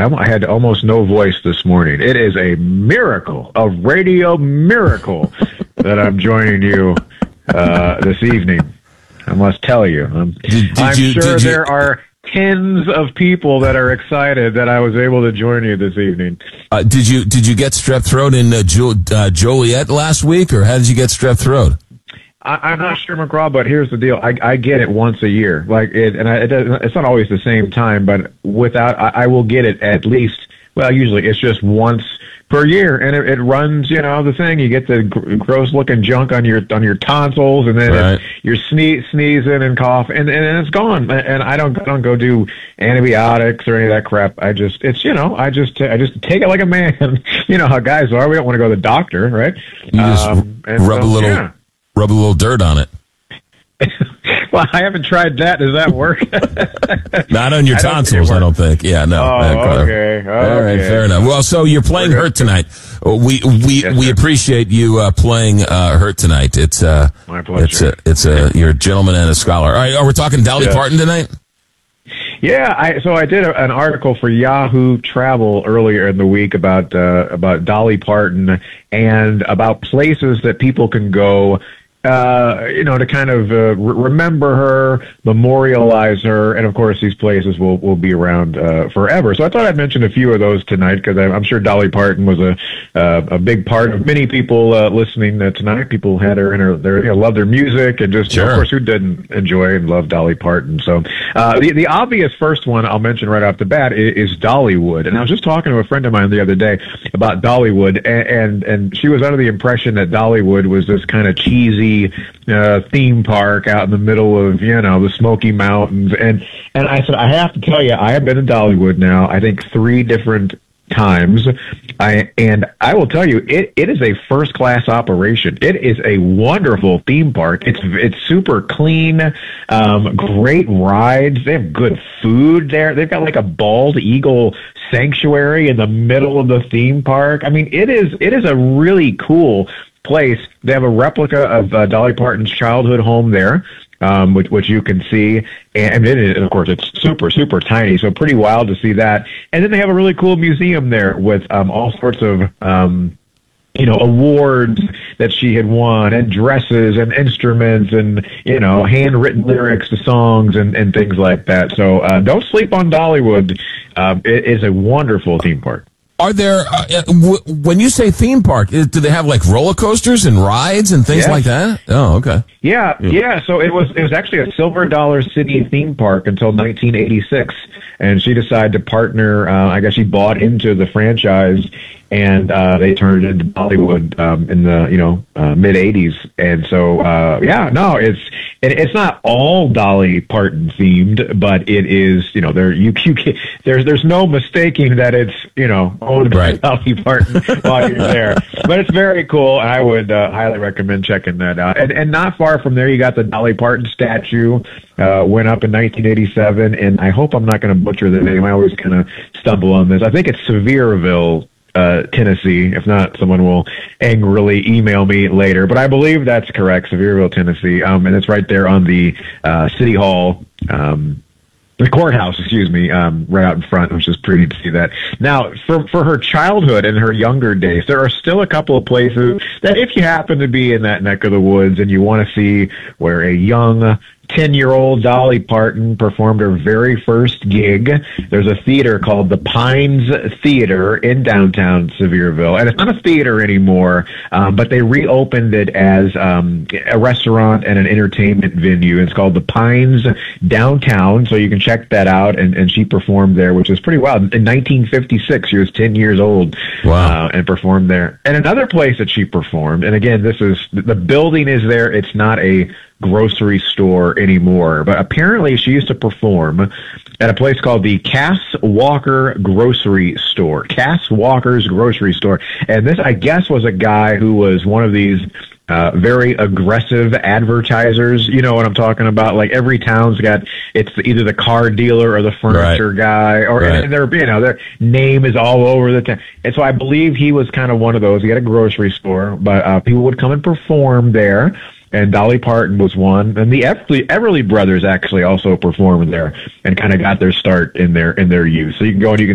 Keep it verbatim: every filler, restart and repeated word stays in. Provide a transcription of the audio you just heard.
I had almost no voice this morning. It is a miracle, a radio miracle, that I'm joining you uh, this evening. I must tell you. I'm, did, did I'm you, sure did you, there are tens of people that are excited that I was able to join you this evening. Uh, did you did you get strep throat in uh, jo- uh, Joliet last week, or how did you get strep throat? I, I'm not sure, McGraw, but here's the deal. I, I get it once a year, like it, and I, it doesn't, it's not always the same time, but without, I, I will get it at least. Well, usually it's just once per year, and it, it runs. You know, the thing, you get the gr- gross looking junk on your on your tonsils, and then Right. it, you're sneeze, sneezing and cough, and, and it's gone. And I don't I don't go do antibiotics or any of that crap. I just it's you know I just I just take it like a man. You know how guys are. We don't want to go to the doctor, right? You just Um, and rub so, a little yeah. rub a little dirt on it. Well, I haven't tried that. Does that work? Not on your I don't think it tonsils, I don't think. Yeah, no. Oh, Uh, okay. All right, Okay. fair enough. Well, so you're playing We're good. Hurt tonight. Uh, We we Yes, we sir. appreciate you uh, playing uh, Hurt tonight. It's uh, My pleasure. It's a, it's a you're a gentleman and a scholar. All right, are we talking Dolly Yeah. Parton tonight? Yeah, I, so I did a, an article for Yahoo Travel earlier in the week about uh, about Dolly Parton and about places that people can go, uh, you know, to kind of uh, re- remember her, memorialize her, and of course these places will will be around uh, forever. So I thought I'd mention a few of those tonight because I'm sure Dolly Parton was a uh, a big part of many people uh, listening uh, tonight. People had her in her, their, you know, loved her music, and just, you know, Sure. of course, who didn't enjoy and love Dolly Parton? So uh, the the obvious first one I'll mention right off the bat is, is Dollywood. And I was just talking to a friend of mine the other day about Dollywood, and and, and she was under the impression that Dollywood was this kind of cheesy uh, theme park out in the middle of, you know, the Smoky Mountains. And and I said, I have to tell you, I have been to Dollywood now, I think three different times. I and I will tell you, it, it is a first class operation. It is a wonderful theme park. It's it's super clean, um, great rides. They have good food there. They've got like a bald eagle sanctuary in the middle of the theme park. I mean, it is it is a really cool place. They have a replica of uh, Dolly Parton's childhood home there, um, which, which you can see. And, it is, and of course, it's super, super tiny, so pretty wild to see that. And then they have a really cool museum there with um, all sorts of, um, you know, awards that she had won, and dresses and instruments and, you know, handwritten lyrics to songs and, and things like that. So uh, don't sleep on Dollywood. Uh, it is a wonderful theme park. Are there uh, w- when you say theme park, is, do they have like roller coasters and rides and things Yes. like that? Oh, okay. Yeah, yeah. So it was it was actually a Silver Dollar City theme park until nineteen eighty-six, and she decided to partner. Uh, I guess she bought into the franchise, and uh, they turned it into Bollywood um, in the you know uh, mid eighties. And so uh, yeah, no, it's it, it's not all Dolly Parton themed, but it is you know there you you can, there's there's no mistaking that it's you know owned by Right. Dolly Parton while you're there. But it's very cool. I would uh, highly recommend checking that out. And and not far from there, you got the Dolly Parton statue. Uh, went up in nineteen eighty-seven, and I hope I'm not going to butcher the name. I always kind of stumble on this. I think it's Sevierville, uh, Tennessee. If not, someone will angrily email me later. But I believe that's correct, Sevierville, Tennessee. Um, and it's right there on the uh, City Hall, um, the courthouse, excuse me, um, right out in front, which is pretty to see that. Now, for for her childhood and her younger days, there are still a couple of places that if you happen to be in that neck of the woods and you want to see where a young ten-year-old Dolly Parton performed her very first gig. There's a theater called the Pines Theater in downtown Sevierville, and it's not a theater anymore, um, but they reopened it as um, a restaurant and an entertainment venue. It's called the Pines Downtown, so you can check that out, and, and she performed there, which is pretty wild. In nineteen fifty-six, she was ten years old. Wow. Uh, and performed there. And another place that she performed, and again, this is, the building is there, it's not a grocery store anymore, but apparently she used to perform at a place called the Cass Walker Grocery Store. Cass Walker's Grocery Store. And this, I guess, was a guy who was one of these uh, very aggressive advertisers. You know what I'm talking about? Like every town's got, it's either the car dealer or the furniture Right. guy, or Right. and their, you know, their name is all over the town. And so I believe he was kind of one of those. He had a grocery store, but uh, people would come and perform there. And Dolly Parton was one, and the Everly, Everly Brothers actually also performed there and kind of got their start in their in their youth. So you can go and you can